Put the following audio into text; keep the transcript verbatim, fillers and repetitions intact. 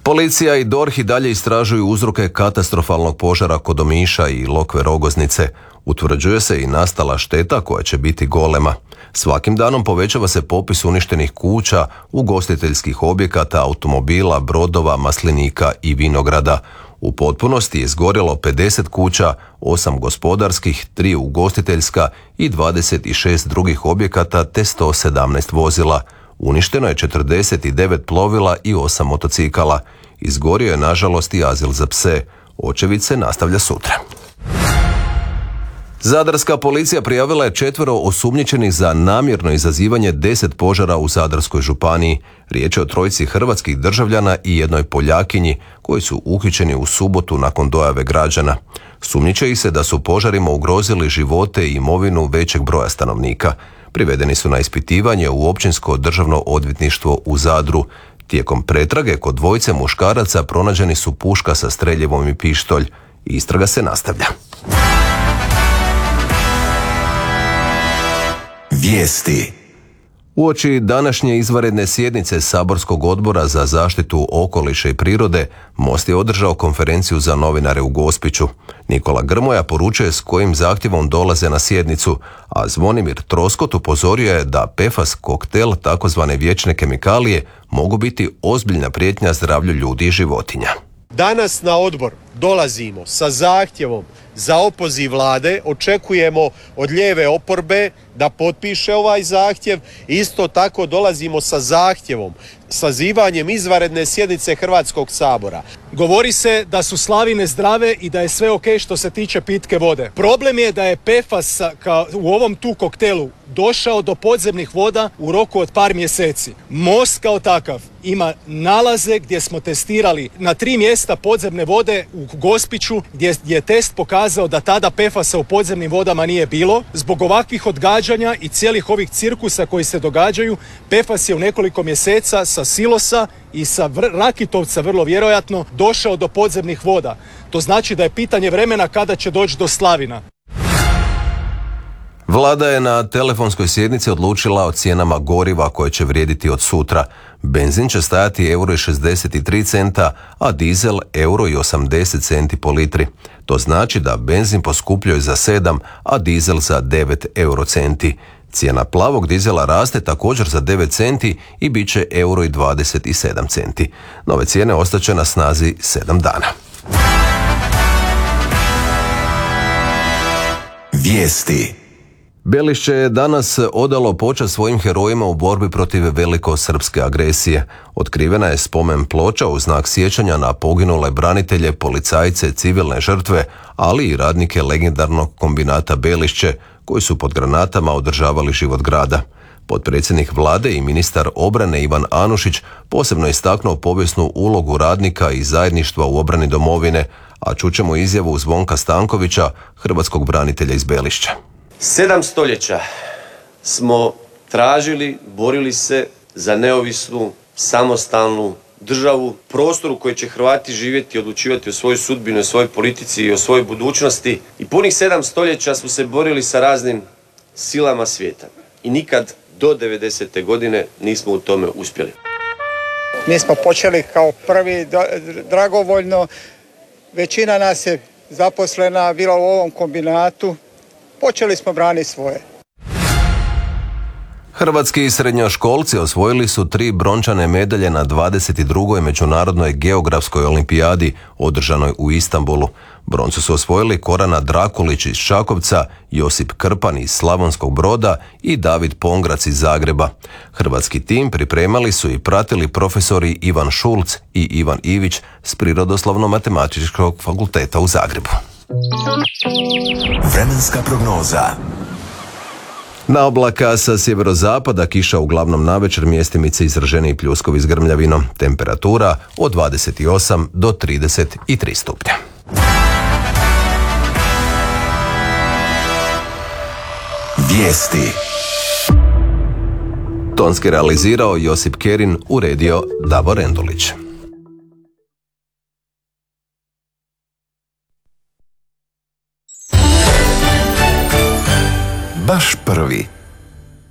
Policija i D O R H i dalje istražuju uzroke katastrofalnog požara kod Omiša i Lokve Rogoznice. Utvrđuje se i nastala šteta koja će biti golema. Svakim danom povećava se popis uništenih kuća, ugostiteljskih objekata, automobila, brodova, maslinika i vinograda. U potpunosti je izgorjelo pedeset kuća, osam gospodarskih, tri ugostiteljska i dvadeset šest drugih objekata te sto sedamnaest vozila. Uništeno je četrdeset devet plovila i osam motocikala. Izgorio je nažalost i azil za pse. Očevid se nastavlja sutra. Zadarska policija prijavila je četvero osumnjičenih za namjerno izazivanje deset požara u Zadarskoj županiji. Riječ je o trojici hrvatskih državljana i jednoj Poljakinji koji su uhićeni u subotu nakon dojave građana. Sumnjiče ih se da su požarima ugrozili živote i imovinu većeg broja stanovnika. Privedeni su na ispitivanje u Općinsko državno odvjetništvo u Zadru. Tijekom pretrage kod dvojice muškaraca pronađeni su puška sa streljivom i pištolj. Istraga se nastavlja. Vijesti. Uoči današnje izvanredne sjednice Saborskog odbora za zaštitu okoliša i prirode, Most je održao konferenciju za novinare u Gospiću. Nikola Grmoja poručuje s kojim zahtjevom dolaze na sjednicu, a Zvonimir Troskot upozorio je da P F A S koktel, takozvane vječne kemikalije, mogu biti ozbiljna prijetnja zdravlju ljudi i životinja. Danas na odbor dolazimo sa zahtjevom za opoziv vlade, očekujemo od lijeve oporbe da potpiše ovaj zahtjev. Isto tako dolazimo sa zahtjevom, sazivanjem izvanredne sjednice Hrvatskog sabora. Govori se da su slavine zdrave i da je sve ok što se tiče pitke vode. Problem je da je P F A S u ovom tu koktelu došao do podzemnih voda u roku od par mjeseci. Most kao takav ima nalaze gdje smo testirali na tri mjesta podzemne vode u Gospiću, gdje je test pokazao da tada P F A S-a u podzemnim vodama nije bilo. Zbog ovakvih odgađanja i cijelih ovih cirkusa koji se događaju, P F A S je u nekoliko mjeseca sa silosa i sa vr- Rakitovca vrlo vjerojatno došao do podzemnih voda. To znači da je pitanje vremena kada će doći do slavina. Vlada je na telefonskoj sjednici odlučila o cijenama goriva koje će vrijediti od sutra. Benzin će stajati euro šezdeset tri centa, a dizel euro osamdeset centi po litri. To znači da benzin poskupljuje za sedam, a dizel za devet euro centi. Cijena plavog dizela raste također za devet centi i bit će euro dvadeset sedam centi. Nove cijene ostaće na snazi sedam dana. Vijesti. Belišće je danas odalo počast svojim herojima u borbi protiv velikosrpske agresije. Otkrivena je spomen ploča u znak sjećanja na poginule branitelje, policajce, civilne žrtve, ali i radnike legendarnog kombinata Belišće, koji su pod granatama održavali život grada. Potpredsjednik vlade i ministar obrane Ivan Anušić posebno istaknuo povijesnu ulogu radnika i zajedništva u obrani domovine, a čućemo izjavu Zvonka Stankovića, hrvatskog branitelja iz Belišća. Sedam stoljeća smo tražili, borili se za neovisnu, samostalnu državu, prostor u kojoj će Hrvati živjeti i odlučivati o svojoj sudbini, o svojoj politici i o svojoj budućnosti. I punih sedam stoljeća smo se borili sa raznim silama svijeta. I nikad do devedesete godine nismo u tome uspjeli. Mi smo počeli kao prvi dragovoljno. Većina nas je zaposlena bila u ovom kombinatu. Počeli smo braniti svoje. Hrvatski srednjoškolci osvojili su tri brončane medalje na dvadeset drugoj Međunarodnoj geografskoj olimpijadi održanoj u Istanbulu. Broncu su osvojili Korana Drakulić iz Čakovca, Josip Krpan iz Slavonskog Broda i David Pongrac iz Zagreba. Hrvatski tim pripremali su i pratili profesori Ivan Šulc i Ivan Ivić s Prirodoslovno-matematičkog fakulteta u Zagrebu. Vremenska prognoza. Na oblaka sa sjeverozapada kiša uglavnom navečer, mjestimice izraženiji pljuskovi s grmljavinom. Temperatura od dvadeset osam do trideset tri stupnja. Vijesti. Tonski realizirao Josip Kerin, uredio Davor Endulić. Baš prvi.